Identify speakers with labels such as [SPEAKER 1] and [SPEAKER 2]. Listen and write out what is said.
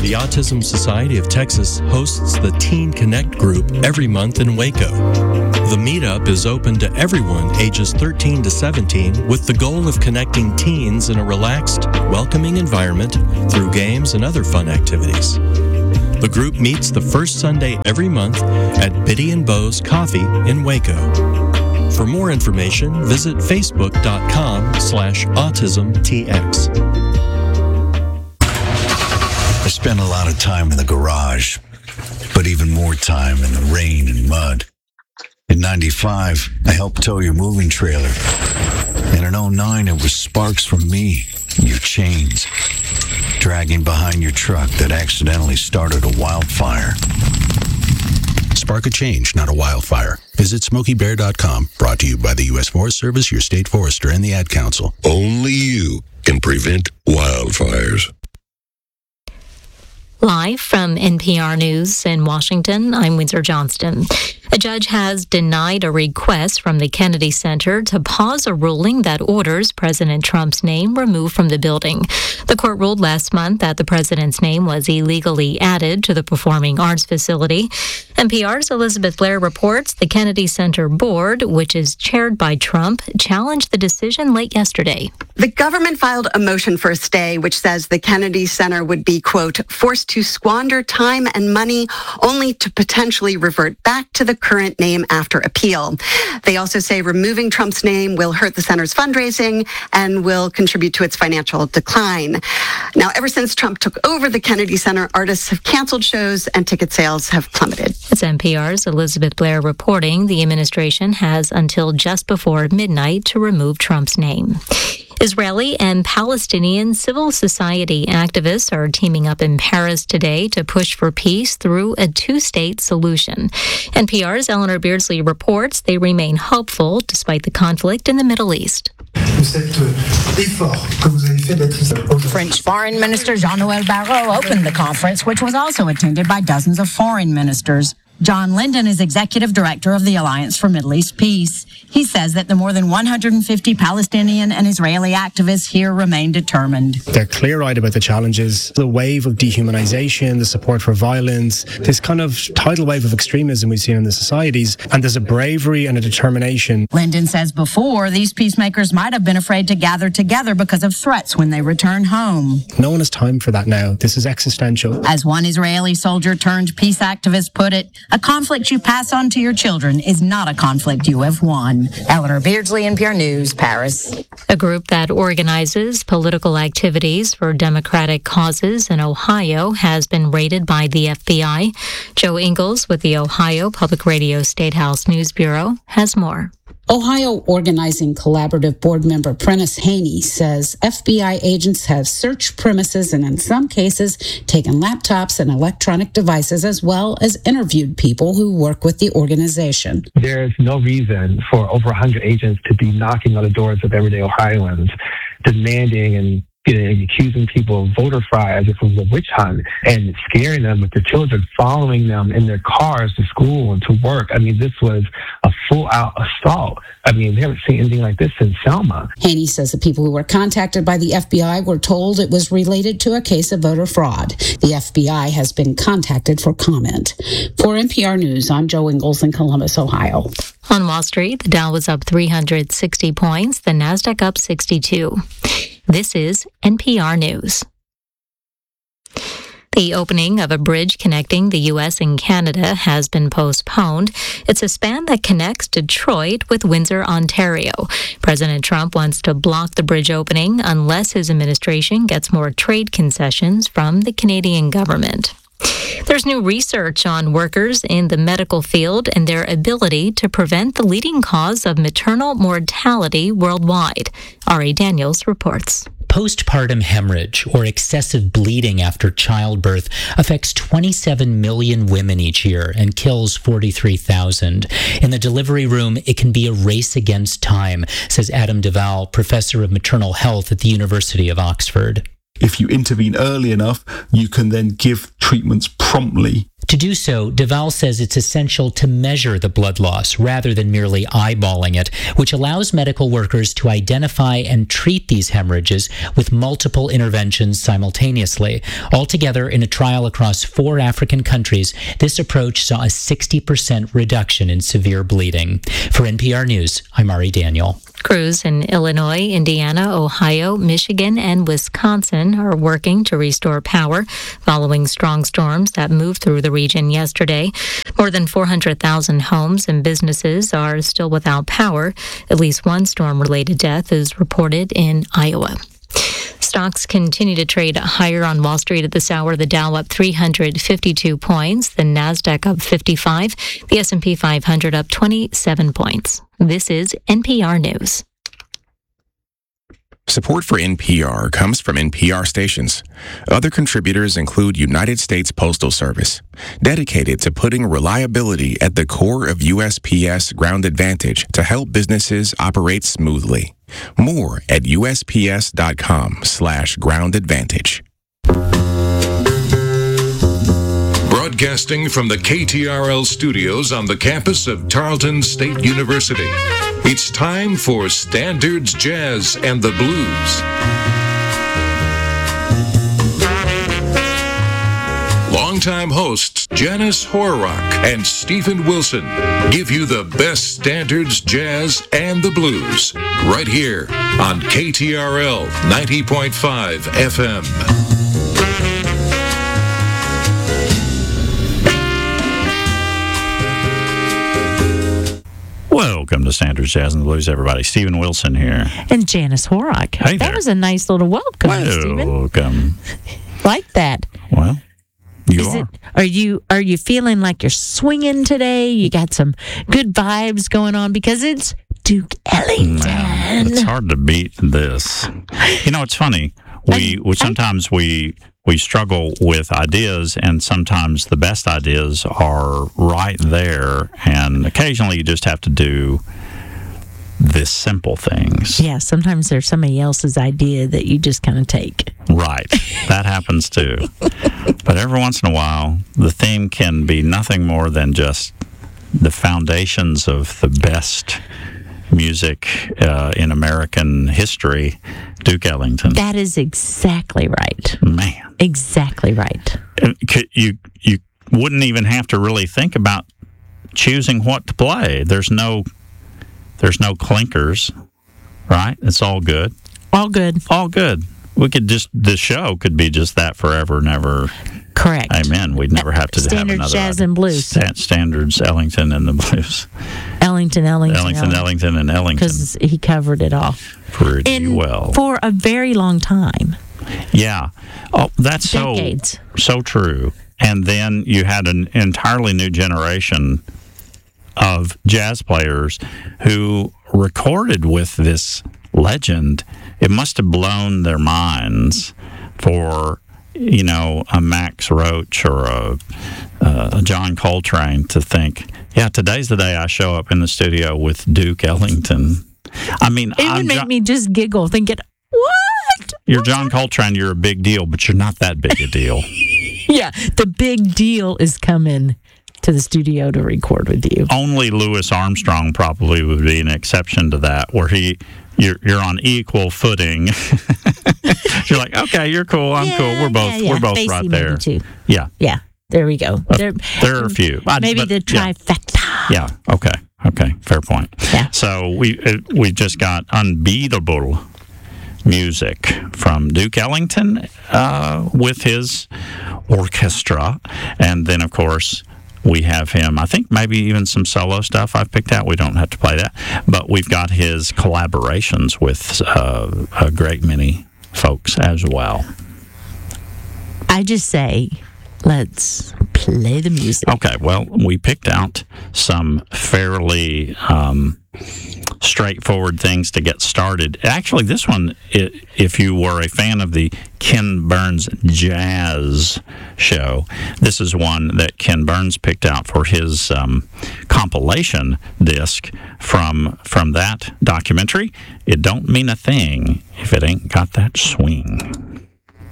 [SPEAKER 1] The Autism Society of Texas hosts the Teen Connect group every month in Waco. The meetup is open to everyone ages 13 to 17 with the goal of connecting teens in a relaxed, welcoming environment through games and other fun activities. The group meets the first Sunday every month at Biddy and Beau's Coffee in Waco. For more information, visit facebook.com/autismtx.
[SPEAKER 2] I spend a lot of time in the garage, but even more time in the rain and mud. In 95, I helped tow your moving trailer. And in 09, it was sparks from me, your chains, dragging behind your truck that accidentally started a wildfire.
[SPEAKER 3] Spark a change, not a wildfire. Visit SmokeyBear.com, brought to you by the U.S. Forest Service, your state forester, and the Ad Council.
[SPEAKER 4] Only you can prevent wildfires.
[SPEAKER 5] Live from NPR News in Washington, I'm Windsor Johnston. A judge has denied a request from the Kennedy Center to pause a ruling that orders President Trump's name removed from the building. The court ruled last month that the president's name was illegally added to the performing arts facility. NPR's Elizabeth Blair reports the Kennedy Center board, which is chaired by Trump, challenged the decision late yesterday.
[SPEAKER 6] The government filed a motion for a stay, which says the Kennedy Center would be, quote, forced to squander time and money only to potentially revert back to the current name after appeal. They also say removing Trump's name will hurt the center's fundraising and will contribute to its financial decline. Now, ever since Trump took over the Kennedy Center, artists have canceled shows and ticket sales have plummeted.
[SPEAKER 5] It's NPR's Elizabeth Blair reporting the administration has until just before midnight to remove Trump's name. Israeli and Palestinian civil society activists are teaming up in Paris today to push for peace through a two-state solution. NPR's Eleanor Beardsley reports they remain hopeful despite the conflict in the Middle East.
[SPEAKER 7] French Foreign Minister Jean-Noël Barrot opened the conference, which was also attended by dozens of foreign ministers. John Linden is executive director of the Alliance for Middle East Peace. He says that the more than 150 Palestinian and Israeli activists here remain determined.
[SPEAKER 8] They're clear-eyed about the challenges, the wave of dehumanization, the support for violence, this kind of tidal wave of extremism we've seen in the societies, and there's a bravery and a determination.
[SPEAKER 7] Linden says before, these peacemakers might have been afraid to gather together because of threats when they return home.
[SPEAKER 8] No one has time for that now. This is existential.
[SPEAKER 7] As one Israeli soldier turned peace activist put it, a conflict you pass on to your children is not a conflict you have won. Eleanor Beardsley, NPR News, Paris.
[SPEAKER 5] A group that organizes political activities for democratic causes in Ohio has been raided by the FBI. Joe Ingles with the Ohio Public Radio State House News Bureau has more.
[SPEAKER 9] Ohio Organizing Collaborative board member Prentice Haney says FBI agents have searched premises and in some cases taken laptops and electronic devices as well as interviewed people who work with the organization.
[SPEAKER 10] There's no reason for over 100 agents to be knocking on the doors of everyday Ohioans, demanding and accusing people of voter fraud as if it was a witch hunt and scaring them with their children, following them in their cars to school and to work. I mean, this was a full-out assault. I mean, we haven't seen anything like this since Selma.
[SPEAKER 9] Haney says the people who were contacted by the FBI were told it was related to a case of voter fraud. The FBI has been contacted for comment. For NPR News, I'm Joe Ingles in Columbus, Ohio.
[SPEAKER 5] On Wall Street, the Dow was up 360 points, the Nasdaq up 62. This is NPR News. The opening of a bridge connecting the U.S. and Canada has been postponed. It's a span that connects Detroit with Windsor, Ontario. President Trump wants to block the bridge opening unless his administration gets more trade concessions from the Canadian government. There's new research on workers in the medical field and their ability to prevent the leading cause of maternal mortality worldwide. Ari Daniels reports.
[SPEAKER 11] Postpartum hemorrhage, or excessive bleeding after childbirth, affects 27 million women each year and kills 43,000. In the delivery room, it can be a race against time, says Adam Duval, professor of maternal health at the University of Oxford.
[SPEAKER 12] If you intervene early enough, you can then give treatments promptly.
[SPEAKER 11] To do so, Deval says it's essential to measure the blood loss rather than merely eyeballing it, which allows medical workers to identify and treat these hemorrhages with multiple interventions simultaneously. Altogether, in a trial across 4 African countries, this approach saw a 60% reduction in severe bleeding. For NPR News, I'm Ari Daniel.
[SPEAKER 5] Crews in Illinois, Indiana, Ohio, Michigan, and Wisconsin are working to restore power following strong storms that moved through the region yesterday. More than 400,000 homes and businesses are still without power. At least one storm-related death is reported in Iowa. Stocks continue to trade higher on Wall Street at this hour. The Dow up 352 points, the Nasdaq up 55, the S&P 500 up 27 points. This is NPR News.
[SPEAKER 12] Support for NPR comes from NPR stations. Other contributors include United States Postal Service, dedicated to putting reliability at the core of USPS Ground Advantage to help businesses operate smoothly. More at USPS.com/Ground Advantage.
[SPEAKER 13] Broadcasting from the KTRL studios on the campus of Tarleton State University. It's time for Standards Jazz and the Blues. Longtime hosts Janice Horrock and Stephen Wilson give you the best standards jazz and the blues right here on KTRL 90.5 FM.
[SPEAKER 14] Welcome to Standards Jazz and the Blues, everybody. Stephen Wilson here.
[SPEAKER 15] And Janice Horrock.
[SPEAKER 14] Hey there.
[SPEAKER 15] That was a nice little welcome, Stephen.
[SPEAKER 14] Welcome.
[SPEAKER 15] Like that.
[SPEAKER 14] Well,
[SPEAKER 15] Are you feeling like you're swinging today? You got some good vibes going on because it's Duke Ellington.
[SPEAKER 14] It's hard to beat this. You know, it's funny. We sometimes struggle with ideas, and sometimes the best ideas are right there, and occasionally you just have to do the simple things.
[SPEAKER 15] Yeah, sometimes there's somebody else's idea that you just kind of take.
[SPEAKER 14] Right. That happens too. But every once in a while, the theme can be nothing more than just the foundations of the best music in American history, Duke Ellington.
[SPEAKER 15] That is exactly right.
[SPEAKER 14] Man.
[SPEAKER 15] Exactly right.
[SPEAKER 14] You wouldn't even have to really think about choosing what to play. There's no clinkers, right? It's all good.
[SPEAKER 15] All good.
[SPEAKER 14] All good. The show could be just that forever and ever.
[SPEAKER 15] Correct.
[SPEAKER 14] Amen. We'd never have to have another.
[SPEAKER 15] Standards Jazz and Blues.
[SPEAKER 14] Standards Ellington and the Blues.
[SPEAKER 15] Ellington,
[SPEAKER 14] and Ellington.
[SPEAKER 15] Because he covered it all.
[SPEAKER 14] Pretty well.
[SPEAKER 15] For a very long time.
[SPEAKER 14] Yeah. Oh, that's
[SPEAKER 15] decades.
[SPEAKER 14] So true. And then you had an entirely new generation of jazz players who recorded with this legend. It must have blown their minds for, a Max Roach or a John Coltrane to think, yeah, today's the day I show up in the studio with Duke Ellington. I mean,
[SPEAKER 15] it would make me just giggle thinking, what?
[SPEAKER 14] You're John Coltrane, you're a big deal, but you're not that big a deal.
[SPEAKER 15] Yeah, the big deal is coming to the studio to record with you.
[SPEAKER 14] Only Louis Armstrong probably would be an exception to that, where you're on equal footing. You're like, okay, you're cool, I'm cool. We're both
[SPEAKER 15] Facey
[SPEAKER 14] right there.
[SPEAKER 15] Too.
[SPEAKER 14] Yeah.
[SPEAKER 15] Yeah. There we go.
[SPEAKER 14] There are a few.
[SPEAKER 15] Maybe the trifecta.
[SPEAKER 14] Yeah. Okay. Fair point.
[SPEAKER 15] Yeah.
[SPEAKER 14] So we just got unbeatable music from Duke Ellington with his orchestra, and then of course we have him. I think maybe even some solo stuff I've picked out. We don't have to play that, but we've got his collaborations with a great many folks as well.
[SPEAKER 15] I just say, let's play the music.
[SPEAKER 14] Okay, well, we picked out some fairly straightforward things to get started. Actually, this one, if you were a fan of the Ken Burns Jazz show, this is one that Ken Burns picked out for his compilation disc from that documentary. It don't mean a thing if it ain't got that swing.